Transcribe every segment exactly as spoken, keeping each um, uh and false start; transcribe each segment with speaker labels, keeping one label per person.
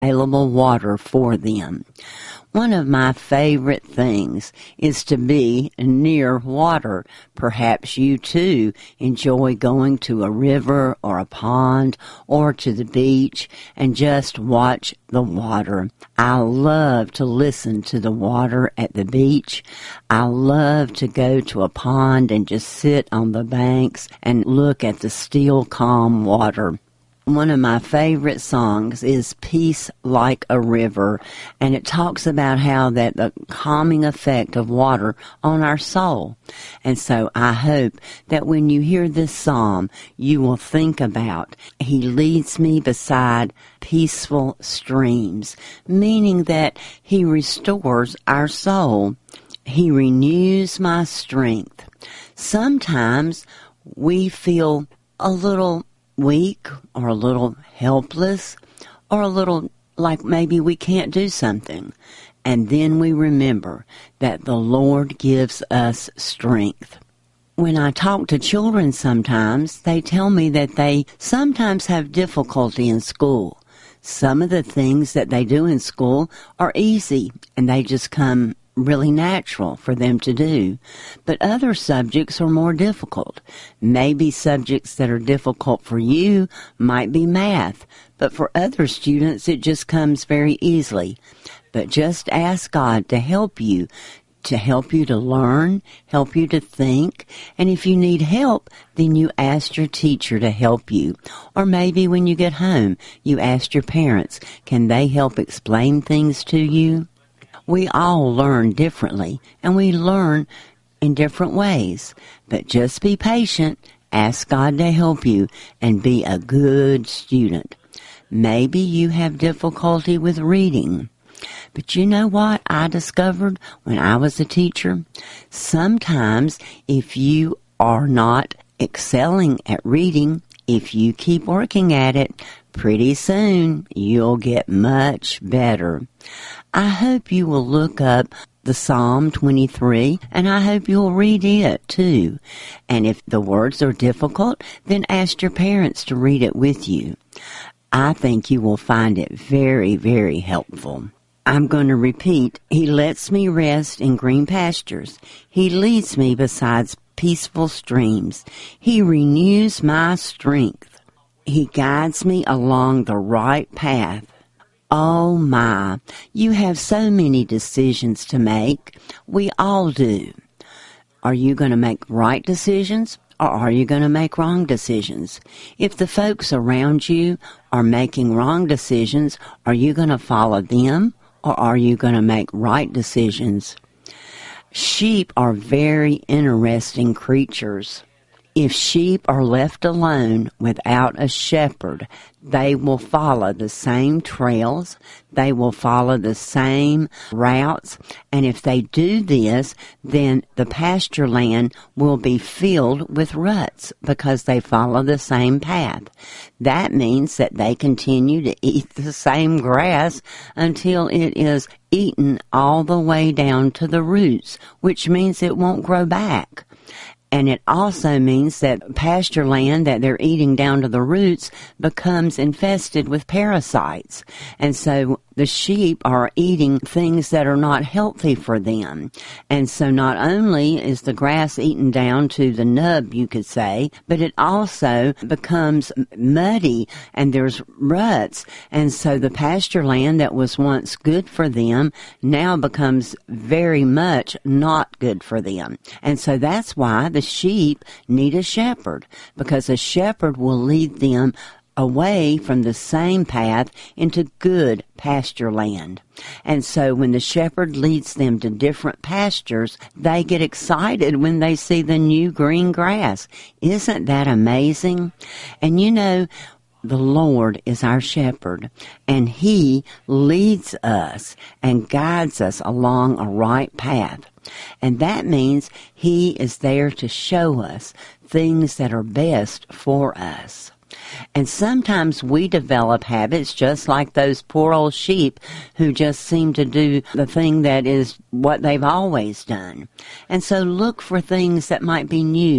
Speaker 1: available water for them. One of my favorite things is to be near water. Perhaps you too enjoy going to a river or a pond or to the beach and just watch the water. I love to listen to the water at the beach. I love to go to a pond and just sit on the banks and look at the still, calm water. One of my favorite songs is Peace Like a River, and it talks about how that the calming effect of water on our soul. And so I hope that when you hear this psalm, you will think about, He leads me beside peaceful streams, meaning that He restores our soul. He renews my strength. Sometimes we feel a little weak or a little helpless or a little like maybe we can't do something. And then we remember that the Lord gives us strength. When I talk to children sometimes, they tell me that they sometimes have difficulty in school. Some of the things that they do in school are easy and they just come really natural for them to do. But other subjects are more difficult. Maybe subjects that are difficult for you might be math, but for other students it just comes very easily. But just ask God to help you, to help you to learn, help you to think, and if you need help, then you ask your teacher to help you. Or maybe when you get home, you ask your parents, can they help explain things to you? We all learn differently, and we learn in different ways. But just be patient, ask God to help you, and be a good student. Maybe you have difficulty with reading. But you know what I discovered when I was a teacher? Sometimes if you are not excelling at reading, if you keep working at it, pretty soon you'll get much better. I hope you will look up the Psalm twenty-three, and I hope you'll read it too. And if the words are difficult, then ask your parents to read it with you. I think you will find it very, very helpful. I'm going to repeat, He lets me rest in green pastures. He leads me beside peaceful streams. He renews my strength. He guides me along the right path. Oh my, you have so many decisions to make. We all do. Are you going to make right decisions, or are you going to make wrong decisions? If the folks around you are making wrong decisions, are you going to follow them, or are you going to make right decisions? Sheep are very interesting creatures. If sheep are left alone without a shepherd, they will follow the same trails, they will follow the same routes, and if they do this, then the pasture land will be filled with ruts because they follow the same path. That means that they continue to eat the same grass until it is eaten all the way down to the roots, which means it won't grow back. And it also means that pasture land that they're eating down to the roots becomes infested with parasites. And so the sheep are eating things that are not healthy for them. And so not only is the grass eaten down to the nub, you could say, but it also becomes muddy and there's ruts. And so the pasture land that was once good for them now becomes very much not good for them. And so that's why the sheep need a shepherd, because a shepherd will lead them away from the same path into good pasture land. And so when the shepherd leads them to different pastures, they get excited when they see the new green grass. Isn't that amazing? And you know, the Lord is our shepherd, and He leads us and guides us along a right path. And that means He is there to show us things that are best for us. And sometimes we develop habits just like those poor old sheep who just seem to do the thing that is what they've always done. And so look for things that might be new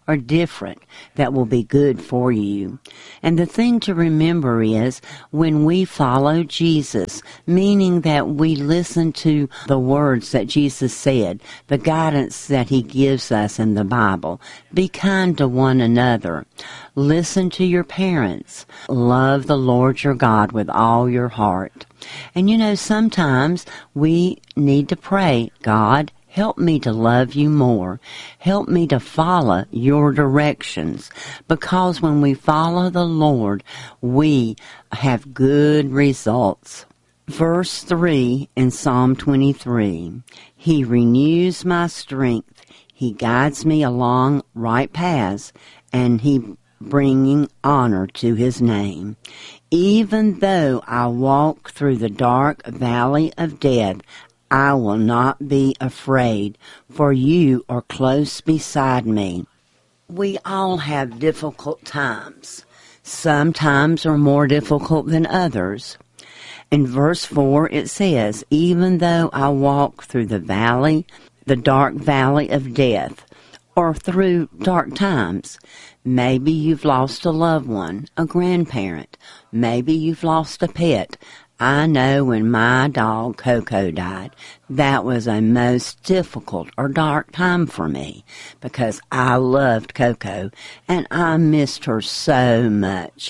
Speaker 1: or different that will be good for you. And the thing to remember is when we follow Jesus, meaning that we listen to the words that Jesus said, the guidance that he gives us in the Bible, be kind to one another. Listen to your parents. Love the Lord your God with all your heart. And you know, sometimes we need to pray, God, help me to love you more. Help me to follow your directions. Because when we follow the Lord, we have good results. Verse three in Psalm twenty-three, He renews my strength. He guides me along right paths, and He bringing honor to His name. Even though I walk through the dark valley of death, I will not be afraid, for you are close beside me. We all have difficult times. Some times are more difficult than others. In verse four it says, even though I walk through the valley, the dark valley of death, or through dark times. Maybe you've lost a loved one, a grandparent. Maybe you've lost a pet. I know when my dog Coco died, that was a most difficult or dark time for me because I loved Coco and I missed her so much.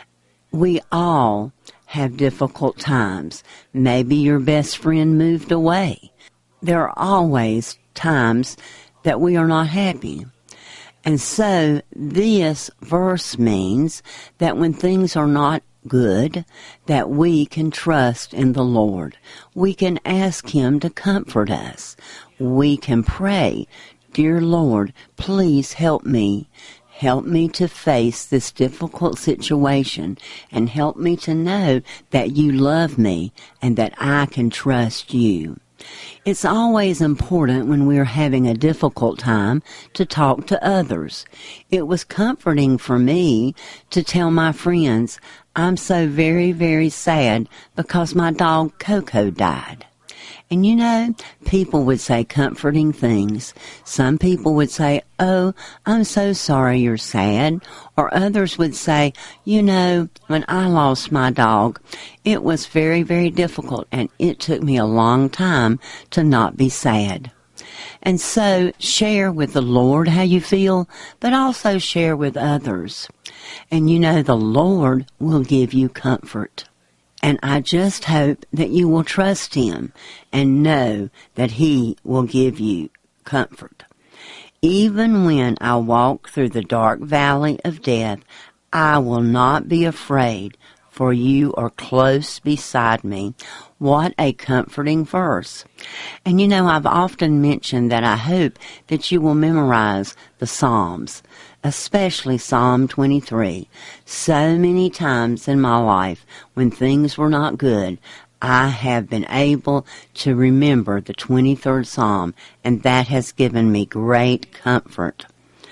Speaker 1: We all have difficult times. Maybe your best friend moved away. There are always times that we are not happy. And so this verse means that when things are not good, that we can trust in the Lord. We can ask Him to comfort us. We can pray, dear Lord, please help me. Help me to face this difficult situation and help me to know that you love me and that I can trust you. It's always important when we're having a difficult time to talk to others. It was comforting for me to tell my friends, I'm so very, very sad because my dog Coco died. And you know, people would say comforting things. Some people would say, oh, I'm so sorry you're sad. Or others would say, you know, when I lost my dog, it was very, very difficult and it took me a long time to not be sad. And so share with the Lord how you feel, but also share with others. And you know, the Lord will give you comfort. And I just hope that you will trust Him and know that He will give you comfort. Even when I walk through the dark valley of death, I will not be afraid, for you are close beside me. What a comforting verse. And you know, I've often mentioned that I hope that you will memorize the Psalms, especially Psalm twenty-three. So many times in my life when things were not good, I have been able to remember the twenty-third Psalm, and that has given me great comfort.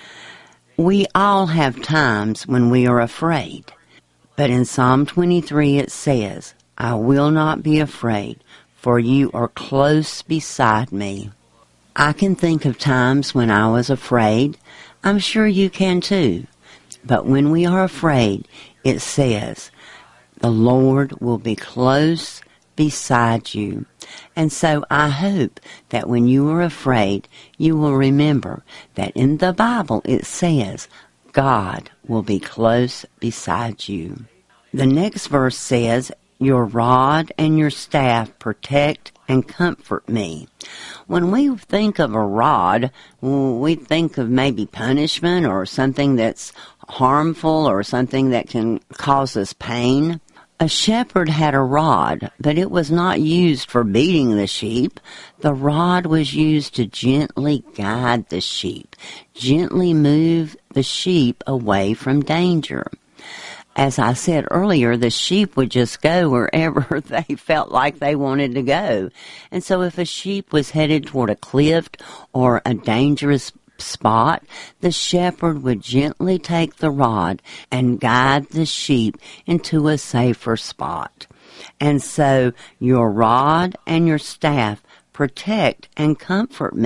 Speaker 1: We all have times when we are afraid, but in Psalm twenty-three it says, I will not be afraid, for you are close beside me. I can think of times when I was afraid. I'm sure you can too. But when we are afraid, it says, the Lord will be close beside you. And so I hope that when you are afraid, you will remember that in the Bible it says, God will be close beside you. The next verse says, your rod and your staff protect and comfort me. When we think of a rod, we think of maybe punishment or something that's harmful or something that can cause us pain. A shepherd had a rod, but it was not used for beating the sheep. The rod was used to gently guide the sheep, gently move the sheep away from danger. As I said earlier, the sheep would just go wherever they felt like they wanted to go. And so if a sheep was headed toward a cliff or a dangerous spot, the shepherd would gently take the rod and guide the sheep into a safer spot. And so your rod and your staff protect and comfort me.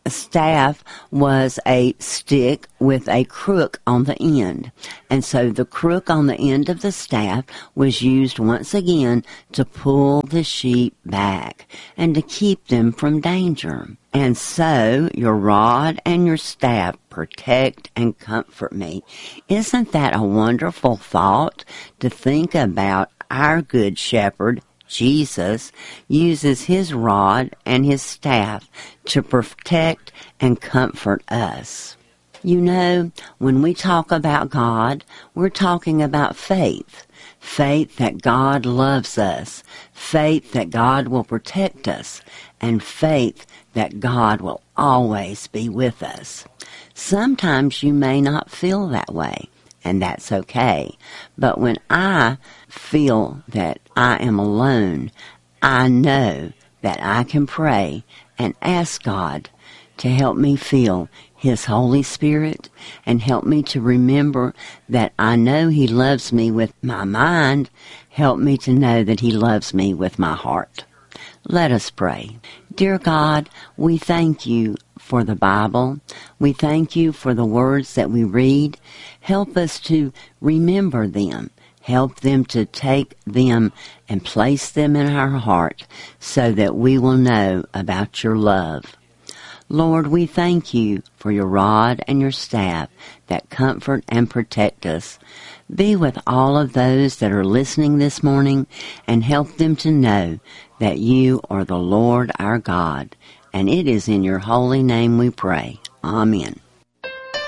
Speaker 1: staff was a stick with a crook on the end. And so the crook on the end of the staff was used once again to pull the sheep back and to keep them from danger. And so your rod and your staff protect and comfort me. Isn't that a wonderful thought to think about? Our good shepherd, Jesus, uses his rod and his staff to protect and comfort us. You know, when we talk about God, we're talking about faith. Faith that God loves us, faith that God will protect us, and faith that God will always be with us. Sometimes you may not feel that way, and that's okay. But when I feel that I am alone, I know that I can pray and ask God to help me feel His Holy Spirit and help me to remember that I know He loves me with my mind. Help me to know that He loves me with my heart. Let us pray. Dear God, we thank you for the Bible. We thank you for the words that we read. Help us to remember them. Help them to take them and place them in our heart so that we will know about your love. Lord, we thank you for your rod and your staff that comfort and protect us. Be with all of those that are listening this morning and help them to know that you are the Lord our God. And it is in your holy name we pray. Amen.